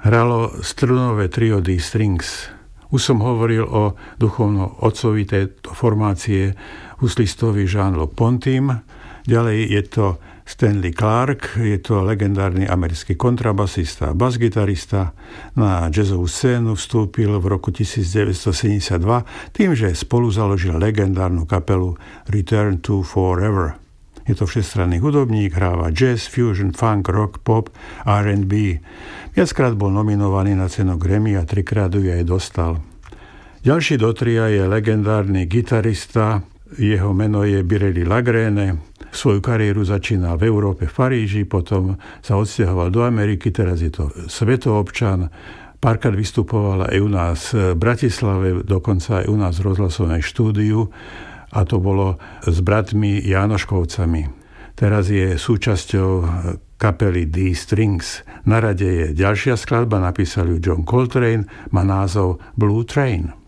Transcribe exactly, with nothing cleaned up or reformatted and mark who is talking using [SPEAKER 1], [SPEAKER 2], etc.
[SPEAKER 1] hralo strunové trio D-Strings. Už som hovoril o duchovnom otcovi tejto formácie, huslistovi Jean-Luc Pontym. Ďalej je to Stanley Clarke, je to legendárny americký kontrabasista a basgitarista. Na jazzovú scénu vstúpil v roku devätnásťsedemdesiatdva tým, že spolu založil legendárnu kapelu Return to Forever. Je to všestranný hudobník, hráva jazz, fusion, funk, rock, pop, R and B. Viackrát bol nominovaný na cenu Grammy a trikrát ju aj dostal. Ďalší do tria je legendárny gitarista, jeho meno je Birelli Lagrene. Svoju kariéru začínal v Európe, v Paríži, potom sa odsťahoval do Ameriky, teraz je to svetoobčan. Párkrát vystupoval aj u nás v Bratislave, dokonca aj u nás v rozhlasovej štúdiu, a to bolo s bratmi Jánoškovcami. Teraz je súčasťou kapely D-Strings. Na rade je ďalšia skladba, napísal ju John Coltrane, má názov Blue Train.